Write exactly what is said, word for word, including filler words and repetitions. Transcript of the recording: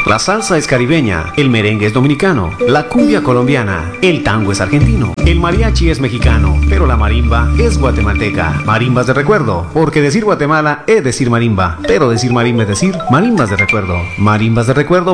La salsa es caribeña, el merengue es dominicano, la cumbia colombiana, el tango es argentino, el mariachi es mexicano, pero la marimba es guatemalteca. Marimbas de recuerdo, porque decir Guatemala es decir marimba, pero decir marimba es decir marimbas de recuerdo. Marimbas de recuerdo